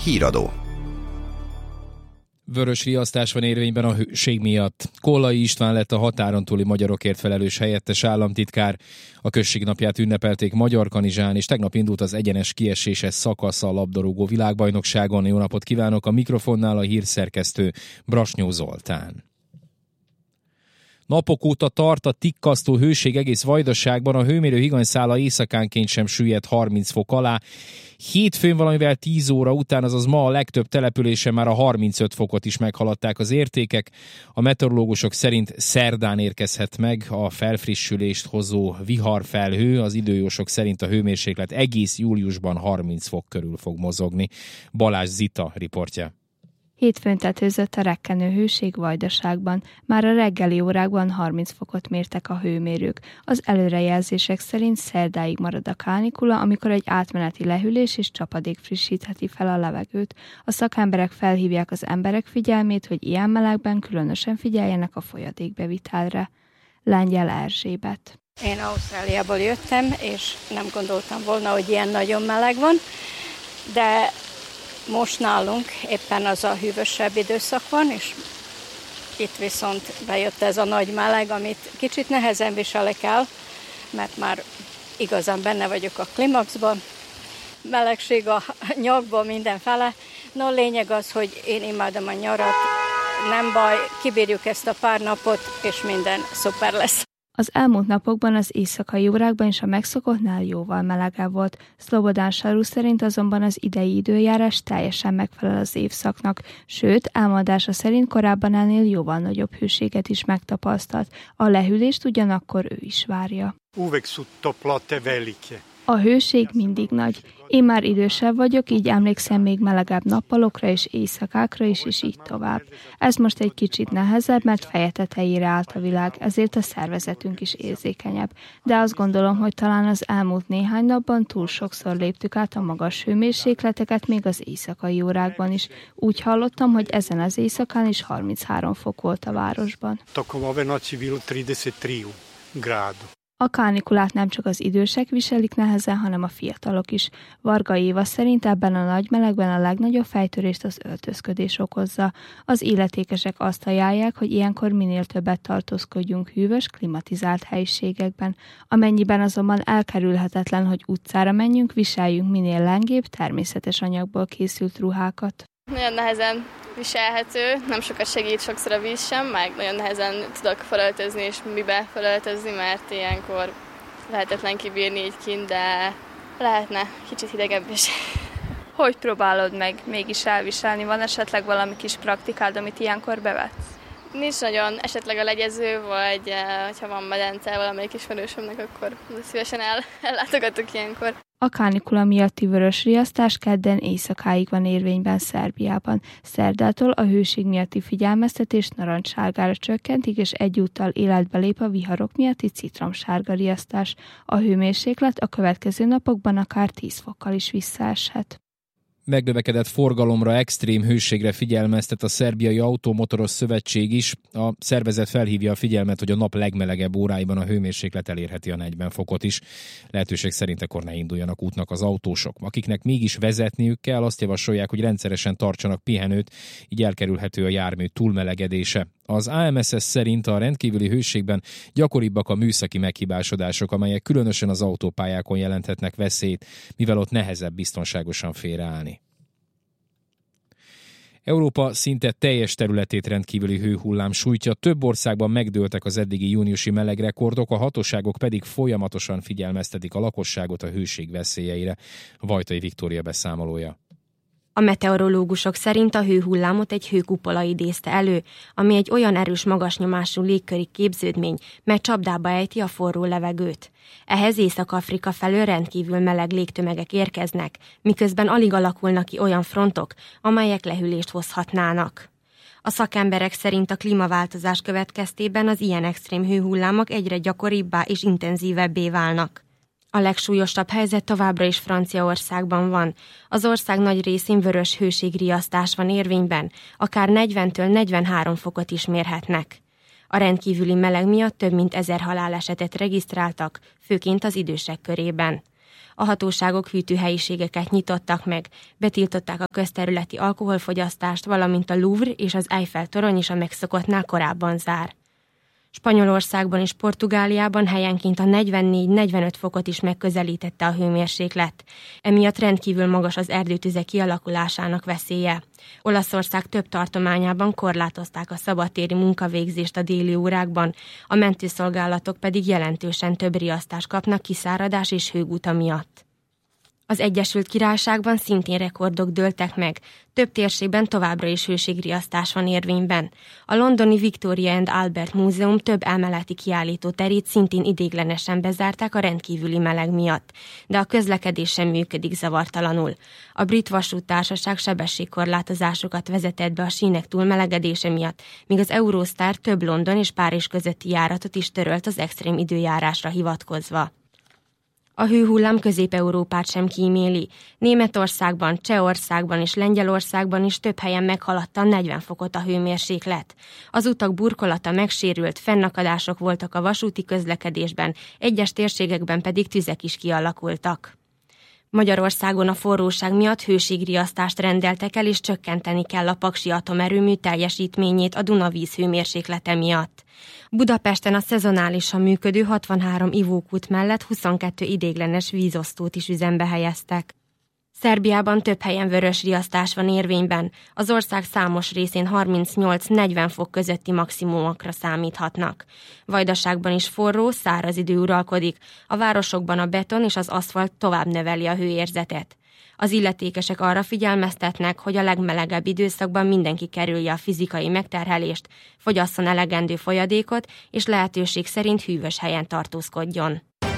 Híradó. Vörös riasztás van érvényben a hőség miatt. Kollai István lett a határon túli magyarokért felelős helyettes államtitkár. A község napját ünnepelték Magyarkanizsán, és tegnap indult az egyenes kieséses szakasza a labdarúgó világbajnokságon. Jó napot kívánok! A mikrofonnál a hírszerkesztő Brasnyó Zoltán. Napok óta tart a tikkasztó hőség egész Vajdaságban, a hőmérő higanyszála éjszakánként sem süllyed 30 fok alá. Hétfőn valamivel 10 óra után, azaz ma a legtöbb településen már a 35 fokot is meghaladták az értékek. A meteorológusok szerint szerdán érkezhet meg a felfrissülést hozó viharfelhő, az időjósok szerint a hőmérséklet egész júliusban 30 fok körül fog mozogni. Balázs Zita riportja. Hétfőn tetőzött a rekkenő hőség Vajdaságban. Már a reggeli órákban 30 fokot mértek a hőmérők. Az előrejelzések szerint szerdáig marad a kánikula, amikor egy átmeneti lehűlés és csapadék frissítheti fel a levegőt. A szakemberek felhívják az emberek figyelmét, hogy ilyen melegben különösen figyeljenek a folyadékbevitelre. Lengyel Erzsébet. Én Ausztráliából jöttem, és nem gondoltam volna, hogy ilyen nagyon meleg van, de most nálunk éppen az a hűvösebb időszak van, és itt viszont bejött ez a nagy meleg, amit kicsit nehezen viselek el, mert már igazán benne vagyok a klimaxban, melegség a nyakban mindenfele. No, lényeg az, hogy én imádom a nyarat, nem baj, kibírjuk ezt a pár napot, és minden szuper lesz. Az elmúlt napokban az éjszakai órákban is a megszokottnál jóval melegebb volt. Szlobodán Saru szerint azonban az idei időjárás teljesen megfelel az évszaknak, sőt, elmondása szerint korábban ennél jóval nagyobb hőséget is megtapasztalt. A lehűlést ugyanakkor ő is várja. A hőség mindig nagy. Én már idősebb vagyok, így emlékszem még melegebb nappalokra és éjszakákra is, és így tovább. Ez most egy kicsit nehezebb, mert feje tetejére állt a világ, ezért a szervezetünk is érzékenyebb. De azt gondolom, hogy talán az elmúlt néhány napban túl sokszor léptük át a magas hőmérsékleteket, még az éjszakai órákban is. Úgy hallottam, hogy ezen az éjszakán is 33 fok volt a városban. A kánikulát nem csak az idősek viselik nehezen, hanem a fiatalok is. Varga Éva szerint ebben a nagy melegben a legnagyobb fejtörést az öltözködés okozza. Az illetékesek azt ajánlják, hogy ilyenkor minél többet tartózkodjunk hűvös, klimatizált helyiségekben. Amennyiben azonban elkerülhetetlen, hogy utcára menjünk, viseljünk minél lengébb, természetes anyagból készült ruhákat. Nagyon nehezen viselhető, nem sokat segít sokszor a víz sem, meg nagyon nehezen tudok felöltözni és mibe felöltözni, mert ilyenkor lehetetlen kibírni így kint, de lehetne kicsit hidegebb is. Hogy próbálod meg mégis elviselni? Van esetleg valami kis praktikád, amit ilyenkor bevetsz? Nincs nagyon, esetleg a legyező, vagy ha van medence valamelyik ismerősömnek, akkor szívesen ellátogatok ilyenkor. A kánikula miatti vörös riasztás kedden éjszakáig van érvényben Szerbiában. Szerdától a hőség miatti figyelmeztetés narancssárgára csökkentik, és egyúttal életbe lép a viharok miatti citromsárga riasztás. A hőmérséklet a következő napokban akár 10 fokkal is visszaeshet. Megnövekedett forgalomra, extrém hőségre figyelmeztet a Szerbiai Automotoros Szövetség is. A szervezet felhívja a figyelmet, hogy a nap legmelegebb óráiban a hőmérséklet elérheti a 40 fokot is. Lehetőség szerint akkor ne induljanak útnak az autósok. Akiknek mégis vezetniük kell, azt javasolják, hogy rendszeresen tartsanak pihenőt, így elkerülhető a jármű túlmelegedése. Az AMSS szerint a rendkívüli hőségben gyakoribbak a műszaki meghibásodások, amelyek különösen az autópályákon jelenthetnek veszélyt, mivel ott nehezebb biztonságosan félreállni. Európa szinte teljes területét rendkívüli hőhullám sújtja, több országban megdőltek az eddigi júniusi melegrekordok, a hatóságok pedig folyamatosan figyelmeztetik a lakosságot a hőség veszélyeire. Vajtai Viktória beszámolója. A meteorológusok szerint a hőhullámot egy hőkupola idézte elő, ami egy olyan erős magasnyomású légköri képződmény, mely csapdába ejti a forró levegőt. Ehhez Észak-Afrika felől rendkívül meleg légtömegek érkeznek, miközben alig alakulnak ki olyan frontok, amelyek lehűlést hozhatnának. A szakemberek szerint a klímaváltozás következtében az ilyen extrém hőhullámok egyre gyakoribbá és intenzívebbé válnak. A legsúlyosabb helyzet továbbra is Franciaországban van. Az ország nagy részén vörös hőségriasztás van érvényben, akár 40-től 43 fokot is mérhetnek. A rendkívüli meleg miatt több mint 1000 halálesetet regisztráltak, főként az idősek körében. A hatóságok hűtőhelyiségeket nyitottak meg, betiltották a közterületi alkoholfogyasztást, valamint a Louvre és az Eiffel-torony is a megszokottnál korábban zár. Spanyolországban és Portugáliában helyenként a 44-45 fokot is megközelítette a hőmérséklet. Emiatt rendkívül magas az erdőtüzek kialakulásának veszélye. Olaszország több tartományában korlátozták a szabadtéri munkavégzést a déli órákban, a mentőszolgálatok pedig jelentősen több riasztást kapnak kiszáradás és hőguta miatt. Az Egyesült Királyságban szintén rekordok dőltek meg, több térségben továbbra is hőségriasztás van érvényben. A londoni Victoria and Albert Múzeum több emeleti kiállító terét szintén ideiglenesen bezárták a rendkívüli meleg miatt, de a közlekedés sem működik zavartalanul. A brit vasúttársaság sebességkorlátozásokat vezetett be a sínek túlmelegedése miatt, míg az Eurostar több London és Párizs közötti járatot is törölt az extrém időjárásra hivatkozva. A hőhullám Közép-Európát sem kíméli. Németországban, Csehországban és Lengyelországban is több helyen meghaladta a 40 fokot a hőmérséklet. Az utak burkolata megsérült, fennakadások voltak a vasúti közlekedésben, egyes térségekben pedig tüzek is kialakultak. Magyarországon a forróság miatt hőségriasztást rendeltek el, és csökkenteni kell a Paksi atomerőmű teljesítményét a Dunavíz hőmérséklete miatt. Budapesten a szezonálisan működő 63 ivókút mellett 22 ideiglenes vízosztót is üzembe helyeztek. Szerbiában több helyen vörös riasztás van érvényben, az ország számos részén 38-40 fok közötti maximumokra számíthatnak. Vajdaságban is forró, száraz idő uralkodik, a városokban a beton és az aszfalt tovább növeli a hőérzetet. Az illetékesek arra figyelmeztetnek, hogy a legmelegebb időszakban mindenki kerülje a fizikai megterhelést, fogyasszon elegendő folyadékot, és lehetőség szerint hűvös helyen tartózkodjon.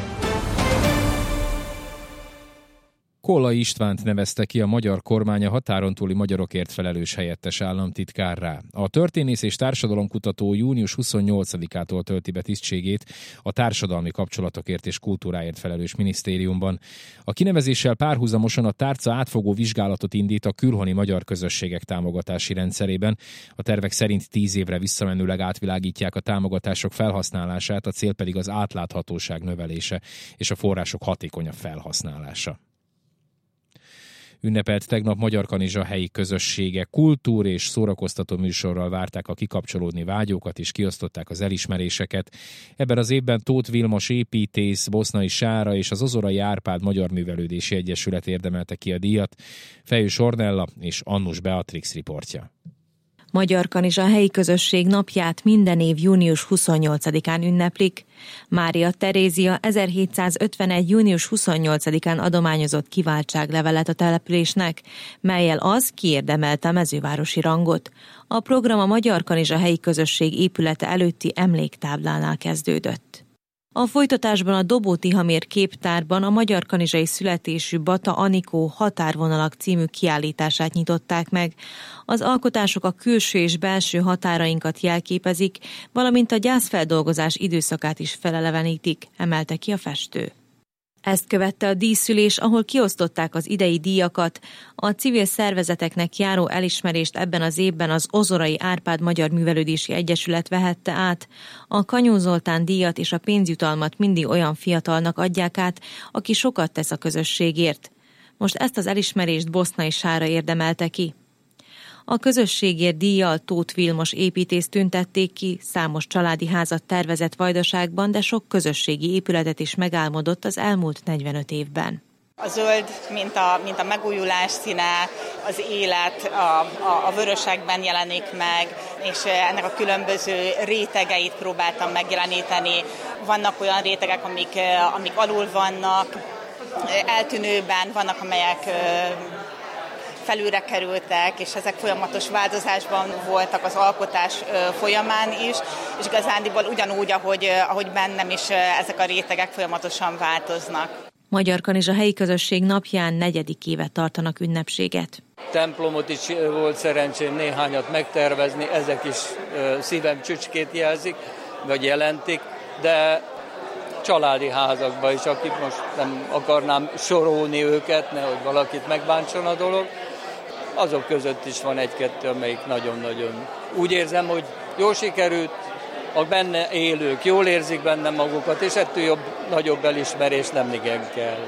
Kollai Istvánt nevezte ki a magyar kormány a határon túli magyarokért felelős helyettes államtitkárrá. A történész és társadalomkutató június 28-ától tölti be tisztségét a társadalmi kapcsolatokért és kultúráért felelős minisztériumban. A kinevezéssel párhuzamosan a tárca átfogó vizsgálatot indít a külhoni magyar közösségek támogatási rendszerében. A tervek szerint 10 évre visszamenőleg átvilágítják a támogatások felhasználását, a cél pedig az átláthatóság növelése és a források hatékonyabb felhasználása. Ünnepelt tegnap Magyarkanizsa helyi közössége. Kultúr- és szórakoztató műsorral várták a kikapcsolódni vágyókat, és kiosztották az elismeréseket. Ebben az évben Tóth Vilmos építész, Bosznai Sára és az Ozorai Árpád Magyar Művelődési Egyesület érdemelte ki a díjat. Fejős Ornella és Annus Beatrix riportja. Magyarkanizsa helyi közösség napját minden év június 28-án ünneplik. Mária Terézia 1751. június 28-án adományozott kiváltságlevelet a településnek, mellyel az kiérdemelte a mezővárosi rangot. A program a Magyarkanizsa helyi közösség épülete előtti emléktáblánál kezdődött. A folytatásban a Dobó Tihamér képtárban a magyarkanizsai születésű Bata Anikó Határvonalak című kiállítását nyitották meg. Az alkotások a külső és belső határainkat jelképezik, valamint a gyászfeldolgozás időszakát is felelevenítik, emelte ki a festő. Ezt követte a díszülés, ahol kiosztották az idei díjakat. A civil szervezeteknek járó elismerést ebben az évben az Ozorai Árpád Magyar Művelődési Egyesület vehette át. A Kanyó Zoltán díjat és a pénzjutalmat mindig olyan fiatalnak adják át, aki sokat tesz a közösségért. Most ezt az elismerést Bosznai Sára érdemelte ki. A közösségért díjjal Tóth Vilmos építészt tüntették ki, számos családi házat tervezett Vajdaságban, de sok közösségi épületet is megálmodott az elmúlt 45 évben. A zöld, mint a megújulás színe, az élet a vörösegben jelenik meg, és ennek a különböző rétegeit próbáltam megjeleníteni. Vannak olyan rétegek, amik alul vannak, eltűnőben, vannak amelyek felülre kerültek, és ezek folyamatos változásban voltak az alkotás folyamán is, és igazándiból ugyanúgy, ahogy bennem is ezek a rétegek folyamatosan változnak. Magyarkanizsa helyi közösség napján 4. évet tartanak ünnepséget. Templomot is volt szerencsém néhányat megtervezni, ezek is szívem csücskét jelzik, vagy jelentik, de családi házakban is, akik most nem akarnám sorolni őket, nehogy valakit megbántson a dolog, azok között is van egy-kettő, amelyik nagyon-nagyon úgy érzem, hogy jól sikerült, a benne élők jól érzik benne magukat, és ettől nagyobb elismerés nem igen kell.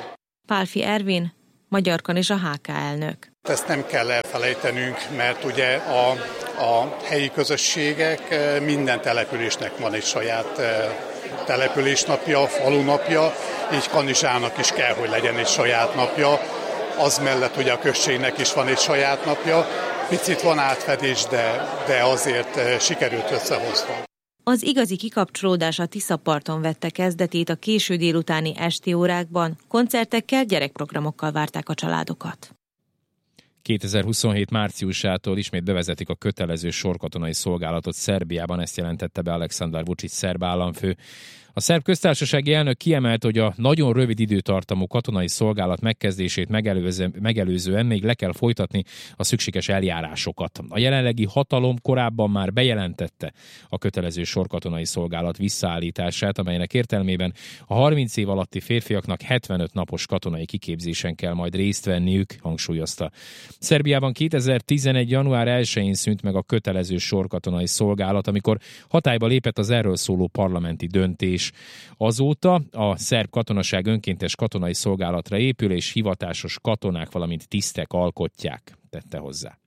Pálfi Ervin, Magyar Kanizsa HK elnök. Ezt nem kell elfelejtenünk, mert ugye a helyi közösségek, minden településnek van egy saját településnapja, falunapja, így Kanizsának is kell, hogy legyen egy saját napja. Az mellett ugye a községnek is van egy saját napja. Picit van átfedés, de azért sikerült összehozni. Az igazi kikapcsolódás a Tiszaparton vette kezdetét a késő délutáni esti órákban, koncertekkel, gyerekprogramokkal várták a családokat. 2027 márciusától ismét bevezetik a kötelező sorkatonai szolgálatot Szerbiában, ezt jelentette be Aleksandar Vučić szerb államfő. A szerb köztársasági elnök kiemelte, hogy a nagyon rövid időtartamú katonai szolgálat megkezdését megelőzően még le kell folytatni a szükséges eljárásokat. A jelenlegi hatalom korábban már bejelentette a kötelező sorkatonai szolgálat visszaállítását, amelynek értelmében a 30 év alatti férfiaknak 75 napos katonai kiképzésen kell majd részt venniük, hangsúlyozta. Szerbiában 2011. január 1-én szűnt meg a kötelező sorkatonai szolgálat, amikor hatályba lépett az erről szóló parlamenti döntés. Azóta a szerb katonaság önkéntes katonai szolgálatra épül, és hivatásos katonák, valamint tisztek alkotják, tette hozzá.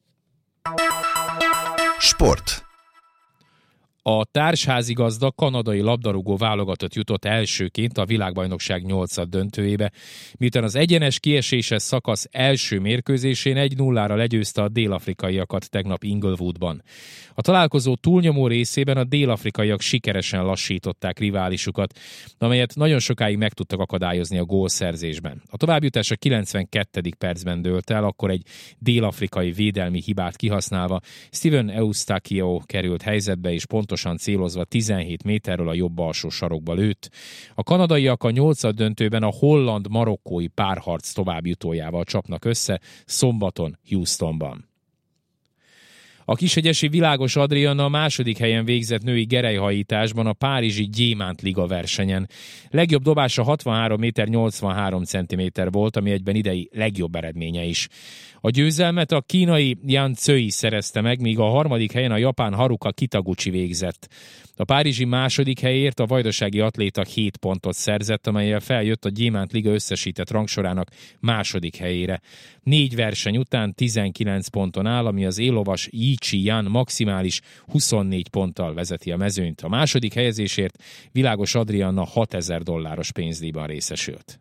Sport. A társházigazda kanadai labdarúgó válogatott jutott elsőként a világbajnokság 8. döntőjébe, miután az egyenes kieséses szakasz első mérkőzésén 1-0-ra legyőzte a dél-afrikaiakat tegnap Inglewoodban. A találkozó túlnyomó részében a dél-afrikaiak sikeresen lassították riválisukat, amelyet nagyon sokáig meg tudtak akadályozni a gólszerzésben. A továbbjutás a 92. percben dőlt el, akkor egy dél-afrikai védelmi hibát kihasználva Steven Eustáquio került helyzetbe, és pontosan célozva 17 méterről a jobb alsó sarokba lőtt. A kanadaiak a 8. döntőben a holland-marokkói párharc továbbjutójával csapnak össze szombaton Houstonban. A Kishegyesi Világos Adrianna a második helyen végzett női gerelyhajításban a párizsi Gyémánt Liga versenyen. Legjobb dobása 63 méter 83 centiméter volt, ami egyben idei legjobb eredménye is. A győzelmet a kínai Yan Cui szerezte meg, míg a harmadik helyen a japán Haruka Kitaguchi végzett. A párizsi második helyért a vajdasági atléta 7 pontot szerzett, amellyel feljött a Gyémánt Liga összesített rangsorának második helyére. 4 verseny után 19 ponton áll, ami az élovas Yi Chi-yan maximális 24 ponttal vezeti a mezőnyt. A második helyezésért Világos Adrianna $6000 pénzdíjban részesült.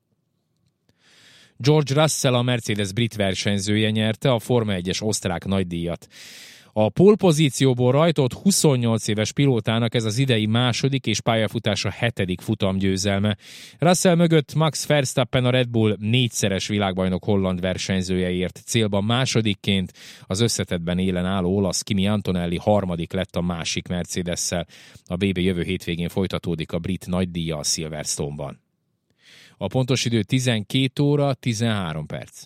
George Russell, a Mercedes brit versenyzője nyerte a Forma 1-es osztrák nagydíjat. A pole-pozícióból rajtott 28 éves pilótának ez az idei második és pályafutása 7. futamgyőzelme. Russell mögött Max Verstappen, a Red Bull 4-szeres világbajnok holland versenyzője ért célban másodikként, az összetettben élen álló olasz Kimi Antonelli harmadik lett a másik Mercedes-szel. A BB jövő hétvégén folytatódik a brit nagydíja a Silverstone-ban. A pontos idő 12 óra 13 perc.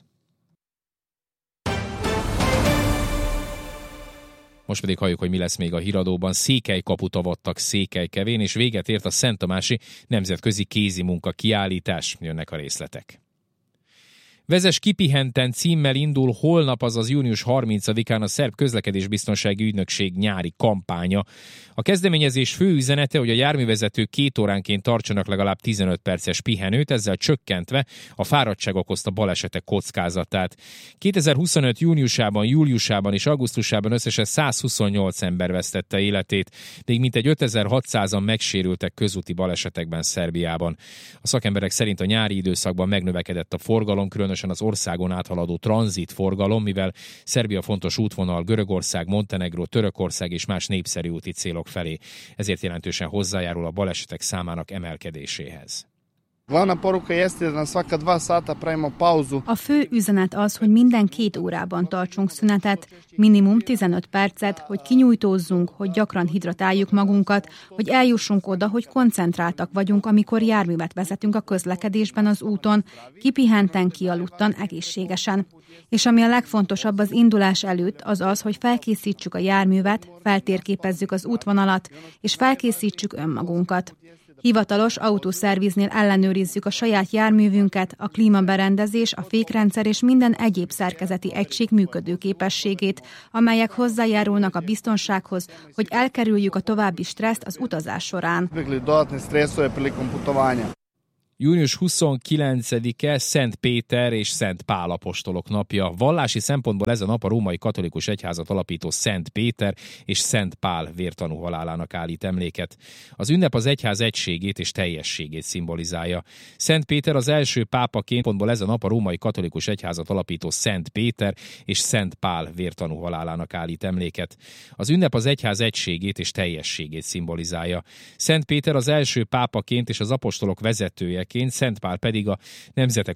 Most pedig halljuk, hogy mi lesz még a híradóban. Székelykaput avattak Székelykevén, és véget ért a Szent Tamási nemzetközi kézimunka kiállítás. Jönnek a részletek. Vezess kipihenten címmel indul holnap, azaz június 30-án a Szerb Közlekedésbiztonsági Ügynökség nyári kampánya. A kezdeményezés fő üzenete, hogy a járművezetők 2 óránként tartsanak legalább 15 perces pihenőt, ezzel csökkentve a fáradtság okozta balesetek kockázatát. 2025. júniusában, júliusában és augusztusában összesen 128 ember vesztette életét, még mintegy 5600-an megsérültek közúti balesetekben Szerbiában. A szakemberek szerint a nyári időszakban megnövekedett a forgalom, különösen az országon áthaladó tranzitforgalom, mivel Szerbia fontos útvonal Görögország, Montenegró, Törökország és más népszerű úti célok felé. Ezért jelentősen hozzájárul a balesetek számának emelkedéséhez. A fő üzenet az, hogy minden 2 órában tartsunk szünetet, minimum 15 percet, hogy kinyújtózzunk, hogy gyakran hidratáljuk magunkat, hogy eljussunk oda, hogy koncentráltak vagyunk, amikor járművet vezetünk a közlekedésben az úton, kipihenten, kialudtan, egészségesen. És ami a legfontosabb az indulás előtt, az az, hogy felkészítsük a járművet, feltérképezzük az útvonalat, és felkészítsük önmagunkat. Hivatalos autószerviznél ellenőrizzük a saját járművünket, a klímaberendezés, a fékrendszer és minden egyéb szerkezeti egység működőképességét, amelyek hozzájárulnak a biztonsághoz, hogy elkerüljük a további stresszt az utazás során. Június 29-e Szent Péter és Szent Pál apostolok napja. Vallási szempontból ez a nap a római katolikus egyházat alapító Szent Péter és Szent Pál vértanú halálának állít emléket. Az ünnep az egyház egységét és teljességét szimbolizálja. Szent Péter az első pápaként, pontból ez a nap a római katolikus egyházat alapító Szent Péter és Szent Pál vértanú halálának állít emléket. Az ünnep az egyház egységét és teljességét szimbolizálja. Szent Péter az első pápaként és az apostolok vezetőjeként, Szent Pál pedig a nemzetek